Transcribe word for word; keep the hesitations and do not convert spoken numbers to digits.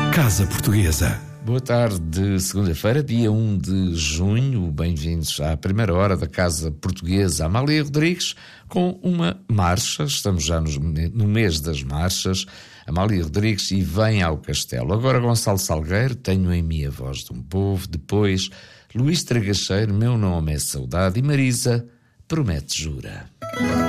Casa Portuguesa. Boa tarde de segunda-feira, dia um de junho. Bem-vindos à primeira hora da Casa Portuguesa. Amália Rodrigues com uma marcha. Estamos já nos, no mês das marchas. Amália Rodrigues e Vem ao Castelo. Agora Gonçalo Salgueiro, Tenho em Mim a Voz de um Povo. Depois Luís Tragacheiro, Meu Nome é Saudade. E Marisa, Promete Jura.